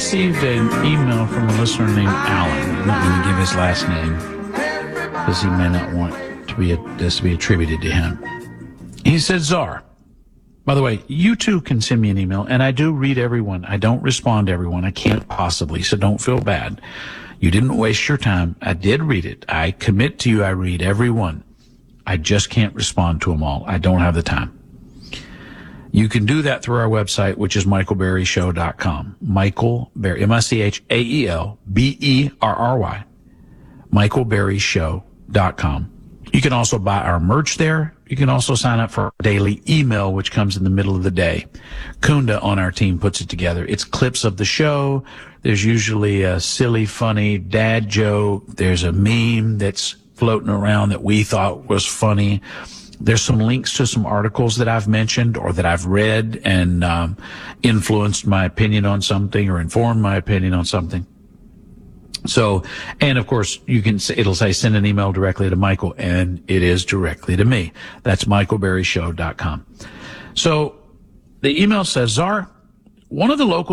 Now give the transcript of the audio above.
received an email from a listener named Alan. I'm not going to give his last name because he may not want this to be attributed to him. He said, Czar, by the way, you too can send me an email, and I do read everyone. I don't respond to everyone. I can't possibly, so don't feel bad. You didn't waste your time. I did read it. I commit to you I read everyone. I just can't respond to them all. I don't have the time. You can do that through our website, which is michaelberryshow.com. Michael Berry, MichaelBerry, michaelberryshow.com. You can also buy our merch there. You can also sign up for our daily email, which comes in the middle of the day. Kunda on our team puts it together. It's clips of the show. There's usually a silly, funny dad joke. There's a meme that's floating around that we thought was funny. There's some links to some articles that I've mentioned or that I've read and influenced my opinion on something or informed my opinion on something. So, and of course, you can say, it'll say send an email directly to Michael, and it is directly to me. That's michaelberryshow.com. So the email says, Czar, one of the local